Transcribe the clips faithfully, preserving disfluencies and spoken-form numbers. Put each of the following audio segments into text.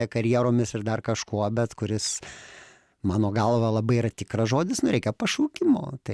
karjeromis ir dar kažkuo, bet kuris mano galva labai yra tikras žodis, nu reikia pašaukimo. Tai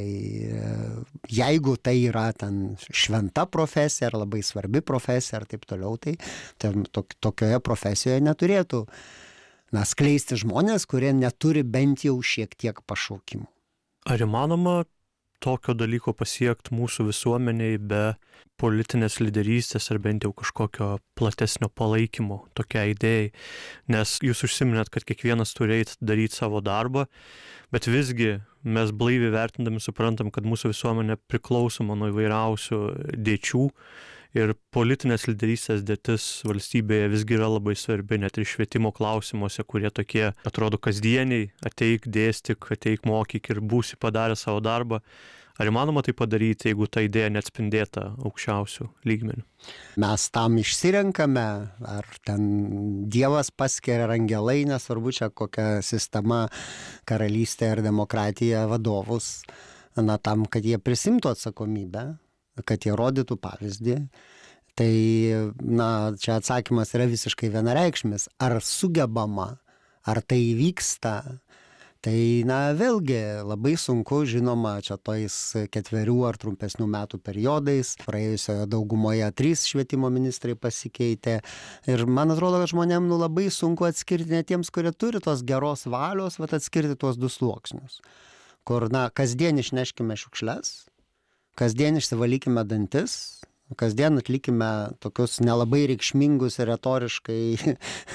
jeigu tai yra ten šventa profesija ar labai svarbi profesija ar taip toliau, tai, tai tok, tokioje profesijoje neturėtų na, skleisti žmonės, kurie neturi bent jau šiek tiek pašaukimo. Ar įmanoma tokio dalyko pasiekti mūsų visuomeniai be politinės lyderystės ar bent jau kažkokio platesnio palaikymo tokiai idėjai? Nes jūs užsiminėt, kad kiekvienas turi eiti daryti savo darbą, bet visgi mes blaiviai vertindami suprantam, kad mūsų visuomenė priklausoma nuo įvairiausių dėčių ir politinės lyderystės dėtis valstybėje visgi yra labai svarbi, net ir švietimo klausimuose, kurie tokie atrodo kasdieniai, ateik, dėstyk, ateik, mokyk ir būsi padarę savo darbą. Ar įmanoma tai padaryti, jeigu ta idėja neatspindėta aukščiausių lygmenių? Mes tam išsirenkame, ar ten Dievas paskiria ar angelai, nesvarbu čia kokia sistema, karalystė ar demokratija vadovus, na tam, kad jie prisimtų atsakomybę, kad jie rodytų pavyzdį. Tai, na, čia atsakymas yra visiškai vienareikšmis. Ar sugebama, ar tai vyksta, tai, na, vėlgi labai sunku, žinoma, čia tojais ketverių ar trumpesnių metų periodais. Praėjusioje daugumoje trys švietimo ministrai pasikeitė. Ir man atrodo, kad žmonėm nu, labai sunku atskirti net tiems, kurie turi tos geros valios, vat atskirti tuos du sluoksnius. Kur, na, kasdien išneškime šiukšles, kasdien išsivalykime dantis, kasdien atlikime tokius nelabai reikšmingus ir retoriškai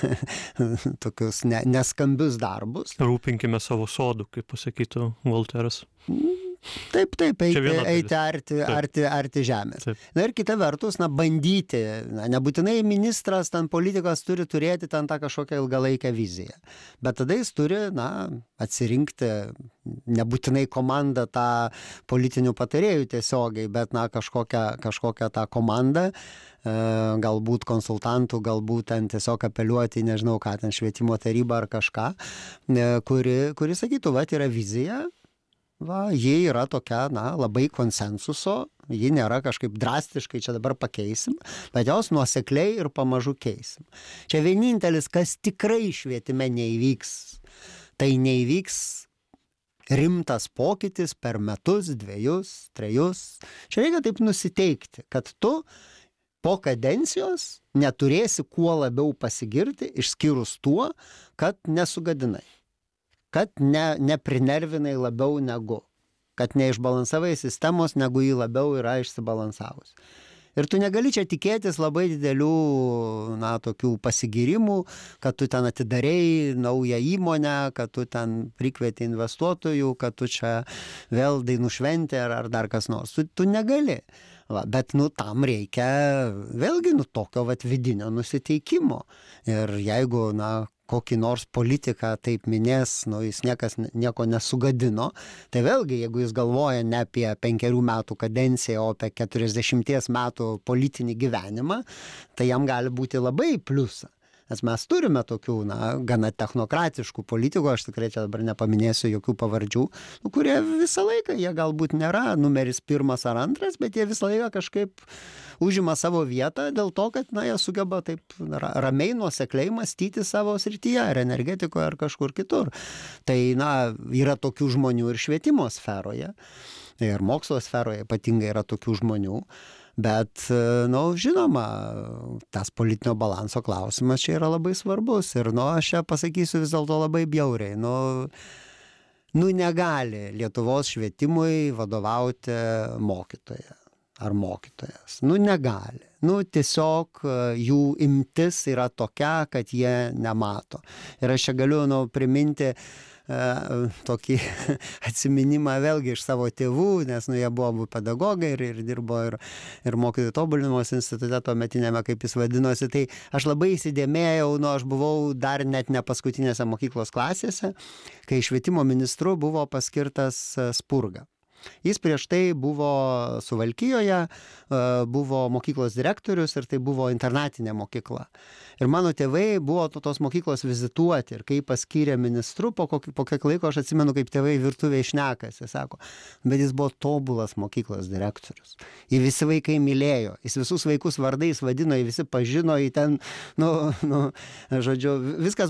tokius ne, neskambius darbus. Rūpinkime savo sodų, kaip pasakytų Volteras. Taip, taip, eiti, eiti arti, taip. arti, arti žemės. Taip. Na ir kita vertus, na, bandyti, na, nebūtinai ministras, ten politikas turi turėti ten tą kažkokią ilgalaikę viziją. Bet tada jis turi, na, atsirinkti nebūtinai komandą tą politinių patarėjų tiesiogiai, bet, na, kažkokią, kažkokią tą komandą, e, galbūt konsultantų, galbūt ten tiesiog apeliuoti, nežinau ką, ten švietimo taryba ar kažką, e, kuri, kuri sakytų, va, yra vizija. Va, ji yra tokia, na, labai konsensuso, ji nėra kažkaip drastiškai čia dabar pakeisim, bet jos nuosekliai ir pamažu keisim. Čia vienintelis, kas tikrai švietime neįvyks, tai neįvyks rimtas pokytis per metus, dviejus, trejus. Čia reikia taip nusiteikti, kad tu po kadencijos neturėsi kuo labiau pasigirti, išskyrus tuo, kad nesugadinai. Kad ne, neprinervinai labiau negu, kad neišbalansavai sistemos, negu jį labiau yra išsibalansavus. Ir tu negali čia tikėtis labai didelių, na, tokių pasigirimų, kad tu ten atidarei naują įmonę, kad tu ten prikvieti investuotojų, kad tu čia vėl dainų šventė ar, ar dar kas nors. Tu, tu negali. Va, bet, nu, tam reikia vėlgi, nu, tokio vat vidinio nusiteikimo. Ir jeigu, na, kokį nors politiką taip minės, nu, jis niekas nieko nesugadino, tai vėlgi, jeigu jis galvoja ne apie penkerių metų kadenciją, o apie keturiasdešimties metų politinį gyvenimą, tai jam gali būti labai pliusa. Nes mes turime tokių, na, gana technokratiškų politikų, aš tikrai čia dabar nepaminėsiu jokių pavardžių, nu, kurie visą laiką, jie galbūt nėra numeris pirmas ar antras, bet jie visą laiką kažkaip užima savo vietą dėl to, kad, na, jie sugeba taip ramiai, nuosekliai mąstyti savo srityje, ar energetikoje, ar kažkur kitur. Tai, na, yra tokių žmonių ir švietimo sferoje, ir mokslo sferoje ypatingai yra tokių žmonių. Bet, nu, žinoma, tas politinio balanso klausimas čia yra labai svarbus. Ir, nu, aš čia pasakysiu vis dėlto labai bjauriai. Nu, nu, negali Lietuvos švietimui vadovauti mokytoja ar mokytojas. Nu, negali. Nu, tiesiog jų imtis yra tokia, kad jie nemato. Ir aš čia galiu, nu, priminti tokį atsiminimą vėlgi iš savo tėvų, nes, nu, jie buvo abu pedagogai ir, ir dirbo ir, ir mokytojų tobulinimos institute tuometinėme, kaip jis vadinosi. Tai aš labai įsidėmėjau, nu, aš buvau dar net ne paskutinėse mokyklos klasėse, kai švietimo ministru buvo paskirtas Spurga. Jis prieš tai buvo Suvalkijoje, buvo mokyklos direktorius ir tai buvo internatinė mokykla. Ir mano tėvai buvo tos mokyklos vizituoti ir kai paskyrė ministru, po, kokį, po kiek laiko aš atsimenu, kaip tėvai virtuvėje šnekasi, sako, bet jis buvo tobulas mokyklos direktorius. Jį visi vaikai mylėjo, jis visus vaikus vardais vadino, jį visi pažino, jį ten, nu, nu, žodžiu, viskas